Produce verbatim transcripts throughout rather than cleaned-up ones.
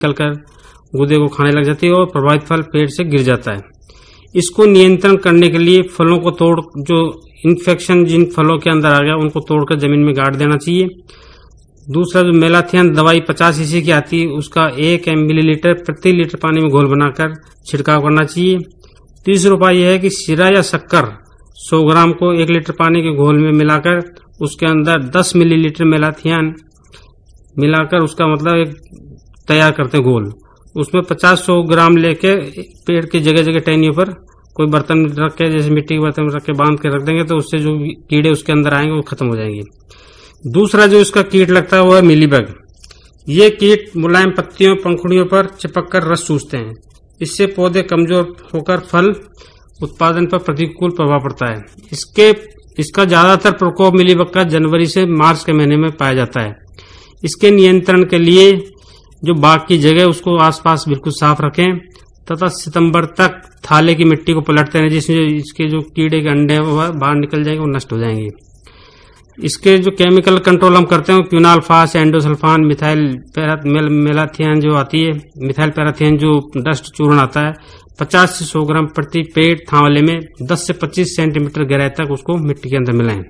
निकलकर गूदे को खाने लग जाती है और प्रभावित फल पेड़ से गिर जाता है। इसको नियंत्रण करने के लिए फलों को तोड़, जो इन्फेक्शन जिन फलों के अंदर आ गया उनको तोड़कर जमीन में गाड़ देना चाहिए। दूसरा, जो मेलाथियन दवाई पचास सीसी की आती है उसका एक मिलीलीटर प्रति लीटर पानी में घोल बनाकर छिड़काव करना चाहिए। तीसरा उपाय यह है कि शीरा या शक्कर सौ ग्राम को एक लीटर पानी के घोल में मिलाकर उसके अंदर दस मिलीलीटर मेलाथियन मिलाकर उसका मतलब एक तैयार करते हैं घोल। उसमें पचास सौ ग्राम लेके पेड़ की जगह जगह टहनियों पर कोई बर्तन रख के, जैसे मिट्टी के बर्तन में रख के बांध के रख देंगे तो उससे जो कीड़े उसके अंदर आएंगे वो खत्म हो जाएंगे। दूसरा जो इसका कीट लगता है वो है मिलीबग। ये कीट मुलायम पत्तियों पंखुड़ियों पर चिपक कर रस चूसते हैं। इससे पौधे कमजोर होकर फल उत्पादन पर प्रतिकूल प्रभाव पड़ता है। इसके इसका ज्यादातर प्रकोप मिलीबग का जनवरी से मार्च के महीने में पाया जाता है। इसके नियंत्रण के लिए जो बाग की जगह उसको आसपास बिल्कुल साफ रखें तथा सितंबर तक थाले की मिट्टी को पलटते रहें, जिसमें इसके जो कीड़े के अंडे हैं वो बाहर निकल जाएंगे, वो नष्ट हो जाएंगे। इसके जो केमिकल कंट्रोल हम करते हैं क्विनाल्फास, एंडोसल्फान, मिथाइल मेलाथियन जो आती है, मिथाइल पैराथियन जो डस्ट चूर्ण आता है, पचास से सौ ग्राम प्रति पेड़ थावले में दस से पच्चीस सेंटीमीटर गहराई तक उसको मिट्टी के अंदर मिलाएं।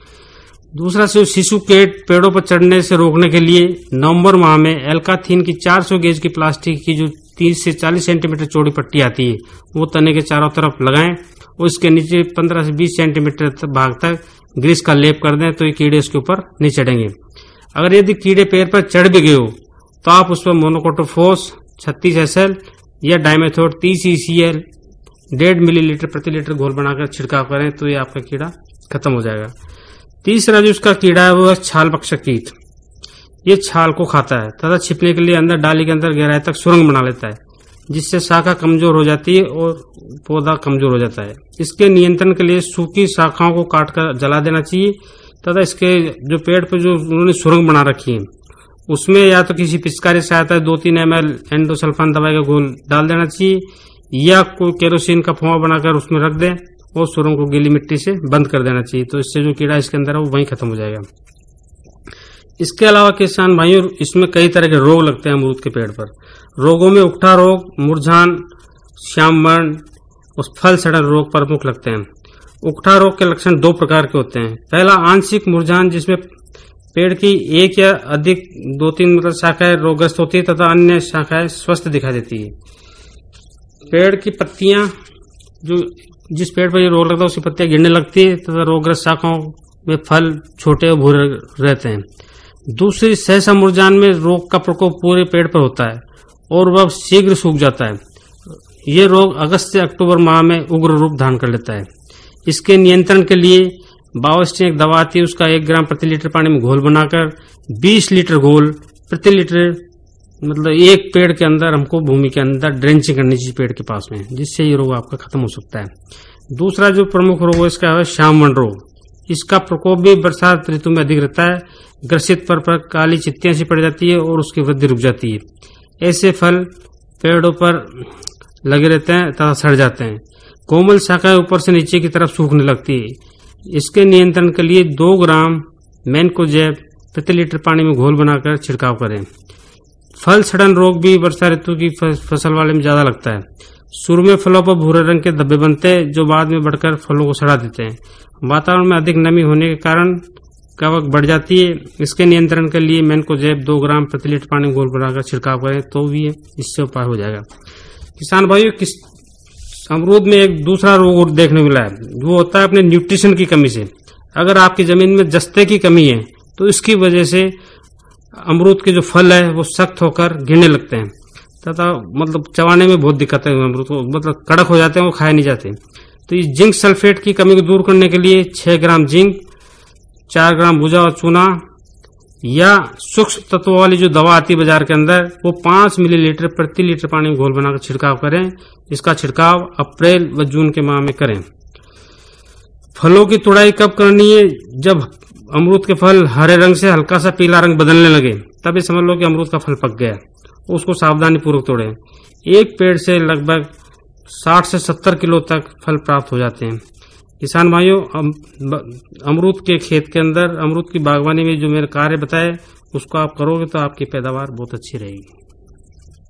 दूसरा, से शिशु कीट पेड़ों पर चढ़ने से रोकने के लिए नवंबर माह में एल्काथीन की चार सौ गेज की प्लास्टिक की जो तीस से चालीस सेंटीमीटर चौड़ी पट्टी आती है वो तने के चारों तरफ लगाएं और इसके नीचे पंद्रह से बीस सेंटीमीटर भाग तक ग्रीस का लेप कर दें तो ये कीड़े उसके ऊपर नहीं चढ़ेंगे। अगर यदि कीड़े पेड़ पर चढ़ भी गए हो तो आप उस पर मोनोकोटोफॉस छत्तीस एस एल या डाइमेथोड तीस ई सी एल डेढ़ मिलीलीटर प्रति लीटर घोल बनाकर छिड़काव करें तो ये आपका कीड़ा खत्म हो जाएगा। तीसरा जो इसका कीड़ा है वो है छाल भक्षक कीट। ये छाल को खाता है तथा छिपने के लिए अंदर डाली के अंदर गहराई तक सुरंग बना लेता है, जिससे शाखा कमजोर हो जाती है और पौधा कमजोर हो जाता है। इसके नियंत्रण के लिए सूखी शाखाओं को काटकर जला देना चाहिए तथा इसके जो पेड़ पर जो उन्होंने सुरंग बना रखी है उसमें या तो किसी पिचकारी सहायता दो तीन एम एल एंडोसल्फान दवाई का घोल डाल देना चाहिए या कोई केरोसिन का फुआ बनाकर उसमें रख दें और सुरंग को गीली मिट्टी से बंद कर देना चाहिए, तो इससे जो कीड़ा इसके अंदर है वो वहीं खत्म हो जाएगा। इसके अलावा किसान भाइयों, इसमें कई तरह के रोग लगते हैं अमरूद के पेड़ पर। रोगों में उकठा रोग, मुरझान, श्यामवर्ण और फल सड़न रोग प्रमुख लगते हैं। उकठा रोग के लक्षण दो प्रकार के होते हैं। पहला, आंशिक मुरझान, जिसमें पेड़ की एक या अधिक दो तीन मतलब शाखाएं रोगग्रस्त होती है तथा अन्य शाखाएं स्वस्थ दिखाई देती है। पेड़ की पत्तियां, जो जिस पेड़ पर ये रोग लगता है उसकी पत्तियां गिरने लगती है तथा रोगग्रस्त शाखाओं में फल छोटे और भूरे रहते हैं। दूसरी, सहसा मुरझान में रोग का प्रकोप पूरे पेड़ पर होता है और वह शीघ्र सूख जाता है। ये रोग अगस्त से अक्टूबर माह में उग्र रूप धारण कर लेता है। इसके नियंत्रण के लिए बावस्टीन एक दवा आती है, उसका एक ग्राम प्रति लीटर पानी में घोल बनाकर बीस लीटर घोल प्रति लीटर मतलब एक पेड़ के अंदर हमको भूमि के अंदर ड्रेंचिंग करनी चाहिए पेड़ के पास में, जिससे ये रोग आपका खत्म हो सकता है। दूसरा जो प्रमुख रोग है इसका है श्यामवर्ण रोग। इसका प्रकोप भी बरसात ऋतु में अधिक रहता है। ग्रसित पर, पर काली चित्तियां सी पड़ जाती है और उसकी वृद्धि रुक जाती है। ऐसे फल पेड़ों पर लगे रहते हैं तथा सड़ जाते हैं। कोमल शाखाएं ऊपर से नीचे की तरफ सूखने लगती है। इसके नियंत्रण के लिए दो ग्राम मैनकोजेब प्रति लीटर पानी में घोल बनाकर छिड़काव करें। फल सड़न रोग भी वर्षा ऋतु की फसल वाले में ज्यादा लगता है। शुरू में फलों पर भूरे रंग के धब्बे बनते हैं जो बाद में बढ़कर फलों को सड़ा देते हैं। वातावरण में अधिक नमी होने के कारण कवक बढ़ जाती है। इसके नियंत्रण के लिए मैनकोजेब दो ग्राम प्रति लीटर पानी में घोल बनाकर छिड़काव करें तो भी इससे उपाय हो जाएगा। किसान भाइयों, किस अमरूद में एक दूसरा रोग देखने मिला है, वो होता है अपने न्यूट्रिशन की कमी से। अगर आपकी जमीन में जस्ते की कमी है तो इसकी वजह से अमरूद के जो फल है वो सख्त होकर गिरने लगते हैं तथा मतलब चबाने में बहुत दिक्कत है। अमरूद को मतलब कड़क हो जाते हैं, वो खाए नहीं जाते। तो इस जिंक सल्फेट की कमी को दूर करने के लिए छह ग्राम जिंक, चार ग्राम भुजा और चूना या सूक्ष्म तत्वों वाली जो दवा आती है बाजार के अंदर, वो पांच मिलीलीटर प्रति लीटर पानी में घोल बनाकर छिड़काव करें। इसका छिड़काव अप्रैल व जून के माह में करें। फलों की तुड़ाई कब करनी है? जब अमरूद के फल हरे रंग से हल्का सा पीला रंग बदलने लगे तभी समझ लो कि अमरूद का फल पक गया। उसको सावधानी पूर्वक तोड़ें। एक पेड़ से लगभग साठ से सत्तर किलो तक फल प्राप्त हो जाते हैं। किसान भाइयों, अमरूद के खेत के अंदर अमरूद की बागवानी में जो मेरे कार्य बताए उसको आप करोगे तो आपकी पैदावार बहुत अच्छी रहेगी।